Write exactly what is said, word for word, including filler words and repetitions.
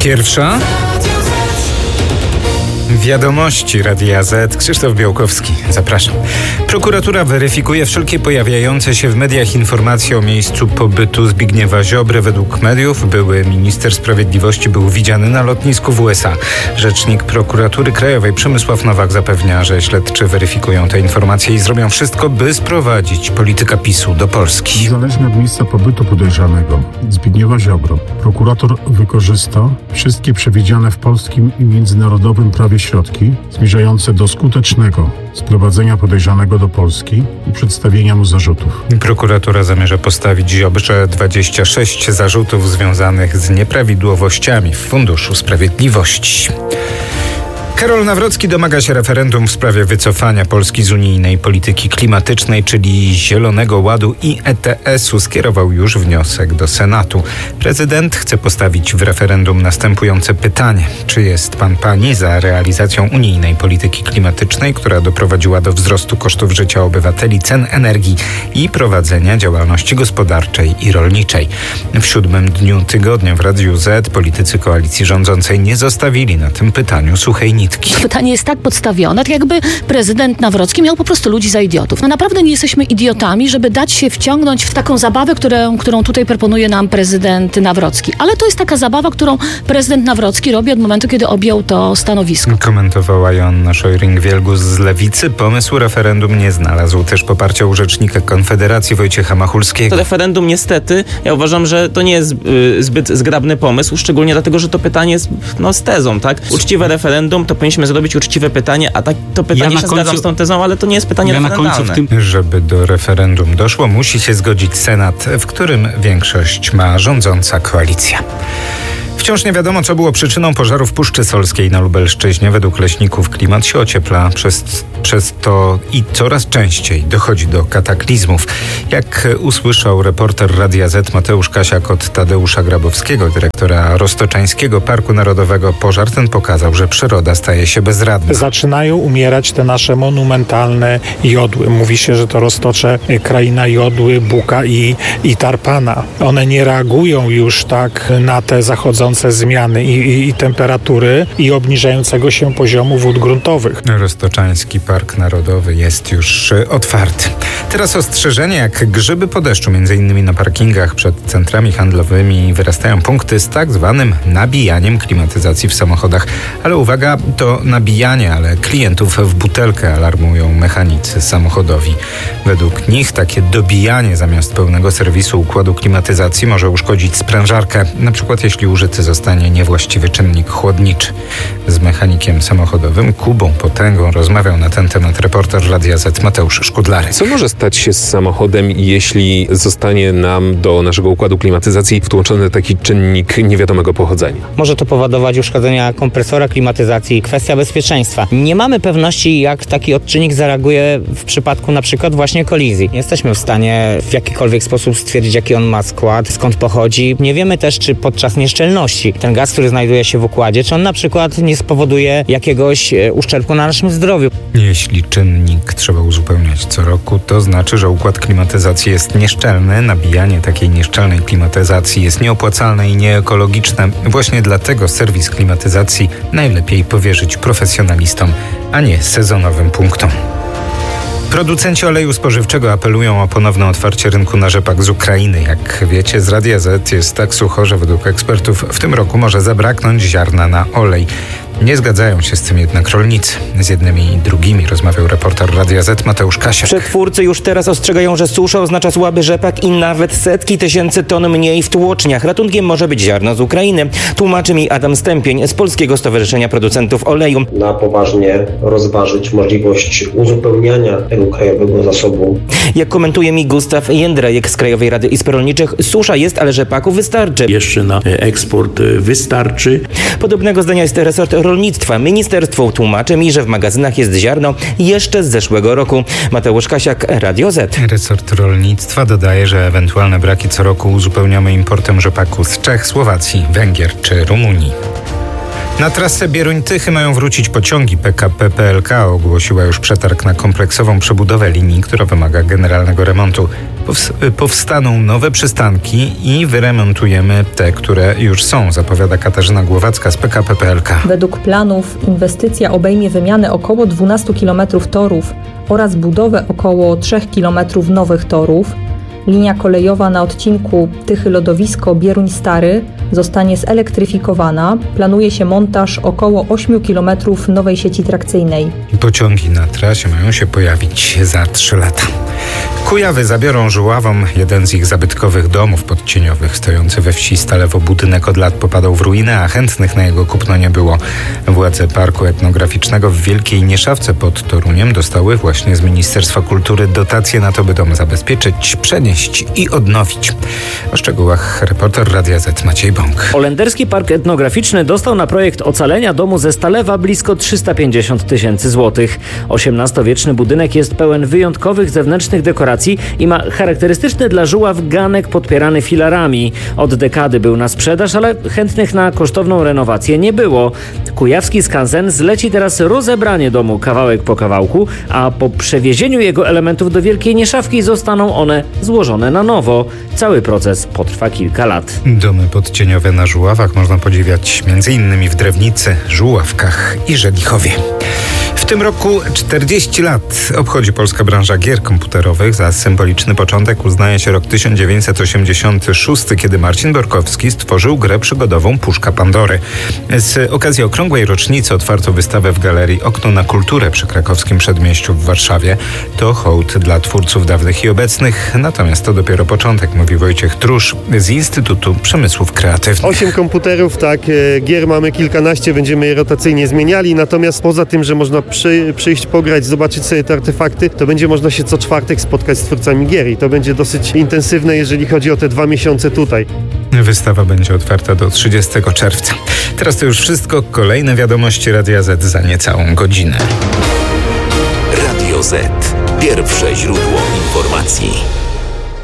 Pierwsza. Wiadomości Radia Z. Krzysztof Białkowski. Zapraszam. Prokuratura weryfikuje wszelkie pojawiające się w mediach informacje o miejscu pobytu Zbigniewa Ziobry. Według mediów były minister sprawiedliwości był widziany na lotnisku w U S A. Rzecznik Prokuratury Krajowej Przemysław Nowak zapewnia, że śledczy weryfikują te informacje i zrobią wszystko, by sprowadzić polityka PiSu do Polski. Niezależnie od miejsca pobytu podejrzanego Zbigniewa Ziobro, prokurator wykorzysta wszystkie przewidziane w polskim i międzynarodowym prawie środki zmierzające do skutecznego sprowadzenia podejrzanego do Polski i przedstawienia mu zarzutów. Prokuratura zamierza postawić Ziobrze dwadzieścia sześć zarzutów związanych z nieprawidłowościami w Funduszu Sprawiedliwości. Karol Nawrocki domaga się referendum w sprawie wycofania Polski z unijnej polityki klimatycznej, czyli Zielonego Ładu i E T S-u. Skierował już wniosek do Senatu. Prezydent chce postawić w referendum następujące pytanie. Czy jest pan pani za realizacją unijnej polityki klimatycznej, która doprowadziła do wzrostu kosztów życia obywateli, cen energii i prowadzenia działalności gospodarczej i rolniczej? W siódmym dniu tygodnia w Radiu Z politycy koalicji rządzącej nie zostawili na tym pytaniu suchej nitki. Pytanie jest tak podstawione, tak jakby prezydent Nawrocki miał po prostu ludzi za idiotów. No naprawdę nie jesteśmy idiotami, żeby dać się wciągnąć w taką zabawę, którą, którą tutaj proponuje nam prezydent Nawrocki. Ale to jest taka zabawa, którą prezydent Nawrocki robi od momentu, kiedy objął to stanowisko. Komentowała Joanna Szojring-Wielgus z Lewicy. Pomysł referendum nie znalazł też poparcia u rzecznika Konfederacji Wojciecha Machulskiego. To referendum niestety, ja uważam, że to nie jest y, zbyt zgrabny pomysł, szczególnie dlatego, że to pytanie jest no, z tezą, tak? Uczciwe referendum, to powinniśmy zrobić uczciwe pytanie, a tak to pytanie ja się końcu, zgadzam z tą tezą, ale to nie jest pytanie ja referendalne. Na końcu w tym... Żeby do referendum doszło, musi się zgodzić Senat, w którym większość ma rządząca koalicja. Wciąż nie wiadomo, co było przyczyną pożaru w Puszczy Solskiej na Lubelszczyźnie. Według leśników klimat się ociepla, przez, przez to i coraz częściej dochodzi do kataklizmów. Jak usłyszał reporter Radia Z Mateusz Kasiak od Tadeusza Grabowskiego, dyrektora Roztoczańskiego Parku Narodowego, pożar ten pokazał, że przyroda staje się bezradna. Zaczynają umierać te nasze monumentalne jodły. Mówi się, że to Roztocze kraina jodły, buka i, i tarpana. One nie reagują już tak na te zachodzące zmiany i, i, i temperatury i obniżającego się poziomu wód gruntowych. Roztoczański Park Narodowy jest już otwarty. Teraz ostrzeżenie, jak grzyby po deszczu, między innymi na parkingach przed centrami handlowymi wyrastają punkty z tak zwanym nabijaniem klimatyzacji w samochodach. Ale uwaga, to nabijanie, ale klientów w butelkę, alarmują mechanicy samochodowi. Według nich takie dobijanie zamiast pełnego serwisu układu klimatyzacji może uszkodzić sprężarkę, na przykład jeśli użyty zostanie niewłaściwy czynnik chłodniczy. Z mechanikiem samochodowym Kubą Potęgą rozmawiał na ten temat reporter Radia Z Mateusz Szkudlary. Co może stać się z samochodem, jeśli zostanie nam do naszego układu klimatyzacji wtłoczony taki czynnik niewiadomego pochodzenia? Może to powodować uszkodzenia kompresora klimatyzacji, kwestia bezpieczeństwa. Nie mamy pewności, jak taki odczynnik zareaguje w przypadku na przykład właśnie kolizji. Nie jesteśmy w stanie w jakikolwiek sposób stwierdzić, jaki on ma skład, skąd pochodzi. Nie wiemy też, czy podczas nieszczelności ten gaz, który znajduje się w układzie, czy on na przykład nie spowoduje jakiegoś uszczerbku na naszym zdrowiu. Jeśli czynnik trzeba uzupełniać co roku, to znaczy, że układ klimatyzacji jest nieszczelny. Nabijanie takiej nieszczelnej klimatyzacji jest nieopłacalne i nieekologiczne. Właśnie dlatego serwis klimatyzacji najlepiej powierzyć profesjonalistom, a nie sezonowym punktom. Producenci oleju spożywczego apelują o ponowne otwarcie rynku na rzepak z Ukrainy. Jak wiecie, z Radia Z jest tak sucho, że według ekspertów w tym roku może zabraknąć ziarna na olej. Nie zgadzają się z tym jednak rolnicy. Z jednymi i drugimi rozmawiał reporter Radia Z Mateusz Kasiak. Przetwórcy już teraz ostrzegają, że susza oznacza słaby rzepak i nawet setki tysięcy ton mniej w tłoczniach. Ratunkiem może być ziarno z Ukrainy. Tłumaczy mi Adam Stępień z Polskiego Stowarzyszenia Producentów Oleju. Na poważnie rozważyć możliwość uzupełniania tego krajowego zasobu. Jak komentuje mi Gustaw Jędrejek z Krajowej Rady Izb Rolniczych, susza jest, ale rzepaku wystarczy. Jeszcze na eksport wystarczy. Podobnego zdania jest resort rolnictwa. Ministerstwo tłumaczy mi, że w magazynach jest ziarno jeszcze z zeszłego roku. Mateusz Kasiak, Radio Z. Resort rolnictwa dodaje, że ewentualne braki co roku uzupełniamy importem rzepaku z Czech, Słowacji, Węgier czy Rumunii. Na trasę Bieruń-Tychy mają wrócić pociągi. P K P P L K ogłosiła już przetarg na kompleksową przebudowę linii, która wymaga generalnego remontu. Powstaną nowe przystanki i wyremontujemy te, które już są, zapowiada Katarzyna Głowacka z P K P P L K. Według planów inwestycja obejmie wymianę około dwunastu kilometrów torów oraz budowę około trzech kilometrów nowych torów. Linia kolejowa na odcinku Tychy-Lodowisko Bieruń-Stary zostanie zelektryfikowana. Planuje się montaż około ośmiu kilometrów nowej sieci trakcyjnej. Pociągi na trasie mają się pojawić za trzy lata. Kujawy zabiorą Żuławom jeden z ich zabytkowych domów podcieniowych. Stojący we wsi Stalewo budynek od lat popadał w ruinę, a chętnych na jego kupno nie było. Władze Parku Etnograficznego w Wielkiej Nieszawce pod Toruniem dostały właśnie z Ministerstwa Kultury dotacje na to, by dom zabezpieczyć, przenieść i odnowić. O szczegółach reporter Radia Z Maciej Bąk. Holenderski Park Etnograficzny dostał na projekt ocalenia domu ze Stalewa blisko trzysta pięćdziesiąt tysięcy złotych. osiemnastowieczny budynek jest pełen wyjątkowych zewnętrznych dekoracji i ma charakterystyczny dla Żuław ganek podpierany filarami. Od dekady był na sprzedaż, ale chętnych na kosztowną renowację nie było. Kujawski skansen zleci teraz rozebranie domu kawałek po kawałku, a po przewiezieniu jego elementów do Wielkiej Nieszawki zostaną one złożone na nowo. Cały proces potrwa kilka lat. Domy podcieniowe na Żuławach można podziwiać m.in. w Drewnicy, Żuławkach i Żelichowie. W tym roku czterdzieści lat obchodzi polska branża gier komputerowych. Za symboliczny początek uznaje się rok tysiąc dziewięćset osiemdziesiąty szósty, kiedy Marcin Borkowski stworzył grę przygodową Puszka Pandory. Z okazji okrągłej rocznicy otwarto wystawę w Galerii Okno na Kulturę przy krakowskim Przedmieściu w Warszawie. To hołd dla twórców dawnych i obecnych, natomiast to dopiero początek, mówi Wojciech Trusz z Instytutu Przemysłów Kreatywnych. Osiem komputerów, tak, gier mamy kilkanaście, będziemy je rotacyjnie zmieniali, natomiast poza tym, że można przy, przyjść, pograć, zobaczyć sobie te artefakty, to będzie można się co czwartek spotkać z twórcami gier i to będzie dosyć intensywne, jeżeli chodzi o te dwa miesiące tutaj. Wystawa będzie otwarta do trzydziestego czerwca. Teraz to już wszystko. Kolejne wiadomości Radia Z za niecałą godzinę. Radio Z. Pierwsze źródło informacji.